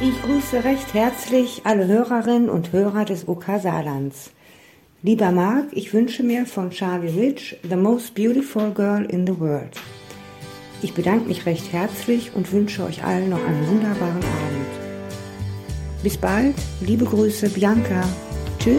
Ich grüße recht herzlich alle Hörerinnen und Hörer des OK Saarlands. Lieber Marc, ich wünsche mir von Charlie Rich The Most Beautiful Girl in the World. Ich bedanke mich recht herzlich und wünsche euch allen noch einen wunderbaren Abend. Bis bald, liebe Grüße, Bianca.